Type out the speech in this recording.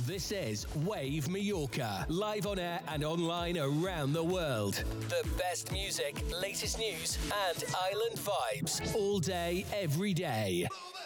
This is Wave Mallorca, live on air and online around the world. The best music, latest news, and island vibes all day, every day.